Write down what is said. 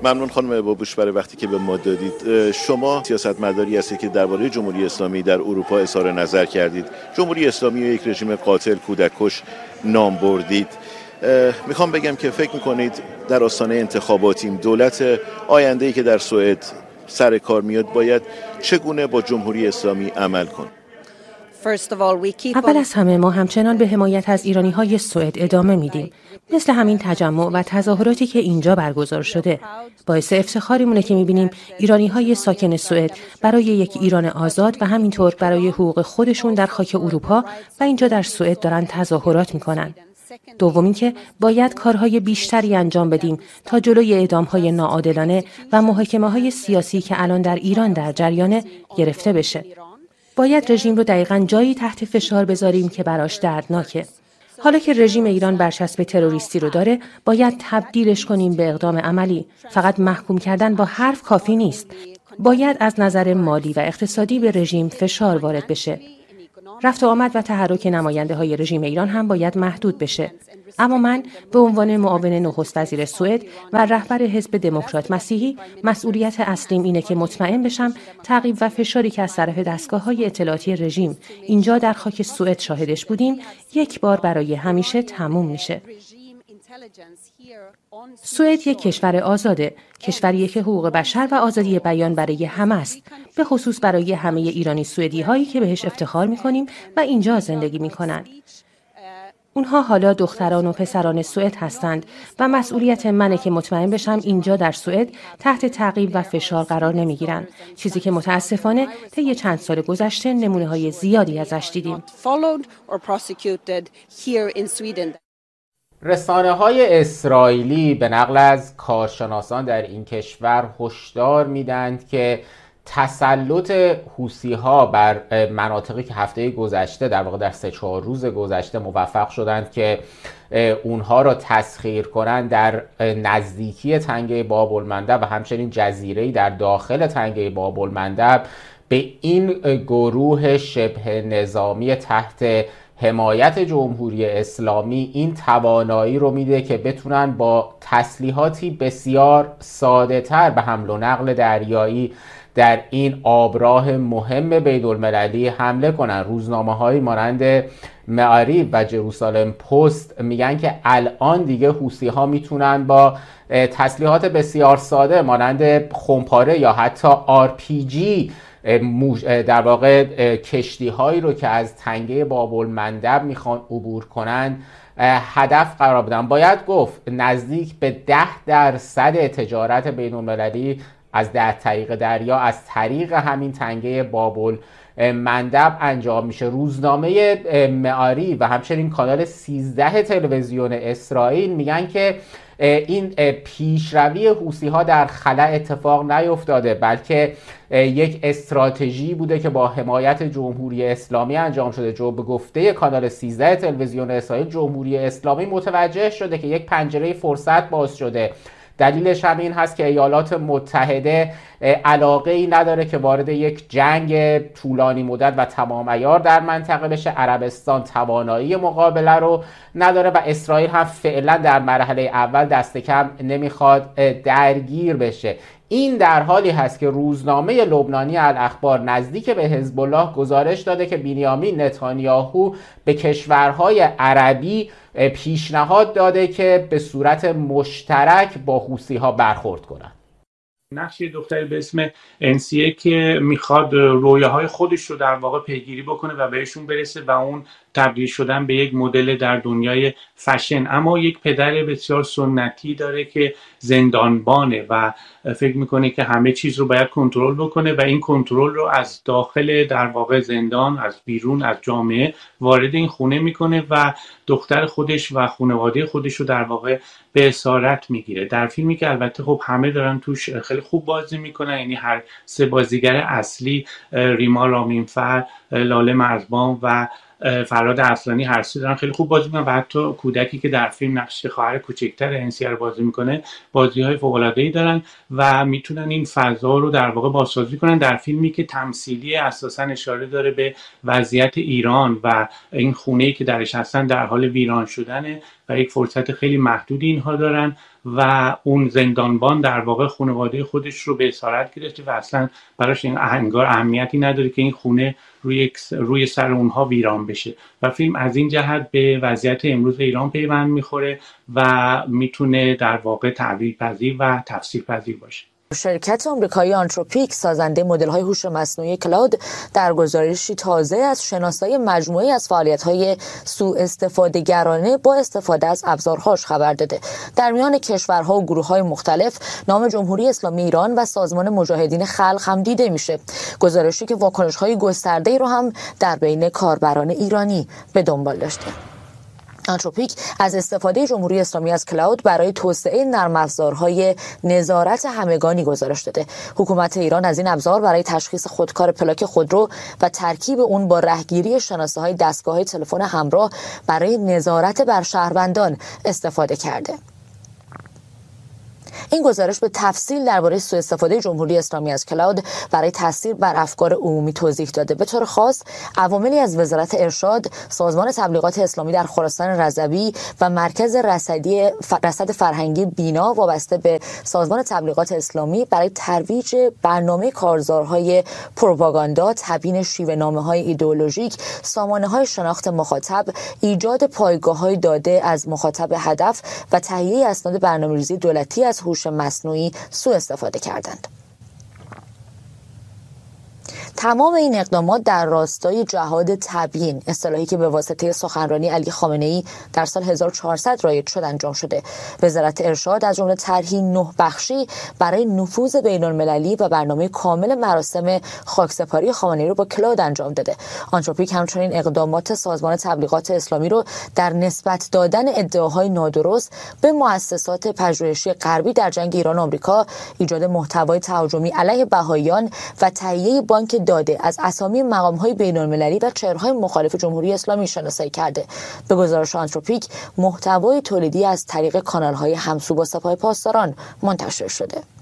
ممنون خانم بابوش برای وقتی که به ما دادید. شما سیاستمداری هستید که درباره جمهوری اسلامی در اروپا اظهار نظر کردید. جمهوری اسلامی رو یک رژیم قاتل، کودککش نام بردید. میخوام بگم که فکر میکنید در آستانه انتخاباتیم دولت آینده‌ای که در سوئد سر کار میاد باید چگونه با جمهوری اسلامی عمل کنه؟ اول از همه ما همچنان به حمایت از ایرانی‌های سوئد ادامه میدیم. مثل همین تجمع و تظاهراتی که اینجا برگزار شده. باعث افتخاریمونه که می‌بینیم ایرانی‌های ساکن سوئد برای یک ایران آزاد و همینطور برای حقوق خودشون در خاک اروپا و اینجا در سوئد دارن تظاهرات میکنن. دوم اینکه باید کارهای بیشتری انجام بدیم تا جلوی اعدام‌های ناعادلانه و محاکمه‌های سیاسی که الان در ایران در جریانه گرفته بشه. باید رژیم رو دقیقاً جایی تحت فشار بذاریم که براش دردناکه. حالا که رژیم ایران برچسب تروریستی رو داره، باید تبدیلش کنیم به اقدام عملی. فقط محکوم کردن با حرف کافی نیست. باید از نظر مالی و اقتصادی به رژیم فشار وارد بشه. رفت و آمد و تحرک نماینده‌های رژیم ایران هم باید محدود بشه. اما من به عنوان معاون نخست وزیر سوئد و رهبر حزب دموکرات مسیحی مسئولیت اصلیم اینه که مطمئن بشم تعقیب و فشاری که از طرف دستگاه‌های اطلاعاتی رژیم اینجا در خاک سوئد شاهدش بودیم یک بار برای همیشه تموم میشه. سوئد یک کشور آزاده، کشوریه که حقوق بشر و آزادی بیان برای همه است، به خصوص برای همه ایرانی سوئدی هایی که بهش افتخار میکنیم و اینجا زندگی میکنن. اونها حالا دختران و پسران سوئد هستند و مسئولیت منه که مطمئن بشم اینجا در سوئد تحت تعقیب و فشار قرار نمیگیرن، چیزی که متاسفانه طی چند سال گذشته نمونه‌های زیادی ازش دیدیم. رسانه‌های اسرائیلی به نقل از کارشناسان در این کشور هشدار میدند که تسلط حوثی‌ها بر مناطقی که هفته گذشته در واقع در 3-4 روز گذشته موفق شدند که اونها را تسخیر کنند در نزدیکی تنگه باب المندب و همچنین جزیره‌ای در داخل تنگه باب المندب به این گروه شبه نظامی تحت حمایت جمهوری اسلامی این توانایی رو میده که بتونن با تسلیحاتی بسیار ساده تر به حمل و نقل دریایی در این آبراه مهم بین‌المللی حمله کنن. روزنامه‌هایی مانند معاریب و جروسالم پست میگن که الان دیگه حوثی‌ها میتونن با تسلیحات بسیار ساده مانند خمپاره یا حتی RPG در واقع کشتی هایی رو که از تنگه باب المندب میخوان عبور کنن هدف قرار بدن. باید گفت نزدیک به 10% تجارت بین المللی از طریق دریا از طریق همین تنگه باب المندب انجام میشه. روزنامه معاری و همچنین کانال 13 تلویزیون اسرائیل میگن که این پیشروی حوثی‌ها در خلا اتفاق نیفتاده، بلکه یک استراتژی بوده که با حمایت جمهوری اسلامی انجام شده. به گفته کانال 13 تلویزیون اسرائیل، جمهوری اسلامی متوجه شده که یک پنجره فرصت باز شده. دلیلش هم این هست که ایالات متحده علاقه ای نداره که وارد یک جنگ طولانی مدت و تمام عیار در منطقه بشه. عربستان توانایی مقابله رو نداره و اسرائیل هم فعلا در مرحله اول دست کم نمیخواد درگیر بشه. این در حالی هست که روزنامه لبنانی الاخبار نزدیک به حزب الله گزارش داده که بنیامین نتانیاهو به کشورهای عربی پیشنهاد داده که به صورت مشترک با حوثی‌ها برخورد کنند. نقش یه دختری به اسم انسیه که میخواد رویاهای خودش رو در واقع پیگیری بکنه و بهشون برسه و اون تبدیل شدن به یک مدل در دنیای فشن، اما یک پدر بسیار سنتی داره که زندانبانه و فکر میکنه که همه چیز رو باید کنترل بکنه و این کنترل رو از داخل در واقع زندان، از بیرون از جامعه وارد این خونه میکنه و دختر خودش و خانواده خودش رو در واقع به اسارت میگیره. در فیلمی که البته خب همه دارن توش خیلی خوب بازی میکنن، یعنی هر سه بازیگر اصلی ریما رامینفر، لاله مرزبان و فراد اصلانی هر سه دارن خیلی خوب بازی میکنن و حتی کودکی که در فیلم نقش خواهر کوچکتر انسیه رو بازی میکنه بازی‌های فوق‌العاده‌ای دارن و میتونن این فضا رو در واقع بازسازی کنن. در فیلمی که تمثیلی اساساً اشاره داره به وضعیت ایران و این خونه‌ای که درش هستن در حال ویران شدنه و یک فرصت خیلی محدودی اینها دارن و اون زندانبان در واقع خانواده خودش رو به اسارت گرفته و اصلا براش این انگار اهمیتی نداره که این خونه روی سر اونها ویران بشه و فیلم از این جهت به وضعیت امروز ایران پیوند میخوره و میتونه در واقع تعبیر پذیر و تفسیر پذیر باشه. شرکت آمریکایی آنتروپیک سازنده مدل‌های هوش مصنوعی کلاود در گزارشی تازه از شناسایی مجموعی از فعالیت‌های سوء استفاده‌گرانه با استفاده از ابزارهاش خبر داده. در میان کشورها و گروه‌های مختلف نام جمهوری اسلامی ایران و سازمان مجاهدین خلق هم دیده میشه. گزارشی که واکنش‌های گسترده‌ای رو هم در بین کاربران ایرانی به دنبال داشته. آنتروپیک از استفاده جمهوری اسلامی از کلاود برای توسعه نرم افزارهای نظارت همگانی گزارش داده. حکومت ایران از این ابزار برای تشخیص خودکار پلاک خودرو و ترکیب اون با رهگیری شناسه‌های دستگاه‌های تلفن همراه برای نظارت بر شهروندان استفاده کرده. این گزارش به تفصیل درباره سوء استفاده جمهوری اسلامی از کلاود برای تاثیر بر افکار عمومی توضیح داده. به طور خاص عواملی از وزارت ارشاد، سازمان تبلیغات اسلامی در خراسان رضوی و مرکز رصد فرهنگی بینا وابسته به سازمان تبلیغات اسلامی برای ترویج برنامه کارزارهای پروپاگاندا، تبیین شیوه‌نامه‌های ایدئولوژیک، سامانه‌های شناخت مخاطب، ایجاد پایگاه‌های داده از مخاطب هدف و تهیه اسناد برنامه‌ریزی دولتی از هوش مصنوعی سوء استفاده کردند. تمام این اقدامات در راستای جهاد تبیین، اصطلاحی که به واسطه سخنرانی علی خامنه‌ای در سال 1400 رایج شد انجام شده. وزارت ارشاد از جمله طرحی 9 بخشی برای نفوذ بین‌المللی و برنامه کامل مراسم خاکسپاری خامنه‌ای رو با کلاود انجام داده. آنتروپیک همچنین اقدامات سازمان تبلیغات اسلامی رو در نسبت دادن ادعاهای نادرست به مؤسسات پژوهشی غربی در جنگ ایران و آمریکا، ایجاد محتوای تهاجمی علیه بهائیان و تهیه بانک داده از اسامی مقام‌های بین‌المللی و چهره‌های مخالف جمهوری اسلامی شناسایی کرده. به گزارش آنتروپیک، محتوای تولیدی از طریق کانال‌های همسو با سپاه پاسداران منتشر شده.